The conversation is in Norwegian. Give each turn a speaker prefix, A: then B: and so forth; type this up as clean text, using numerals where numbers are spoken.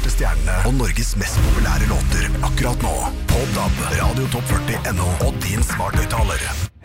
A: største stjernene og Norges mest populære låter akkurat nå. På DAB, Radio Top 40 NO og din smarthøyttaler.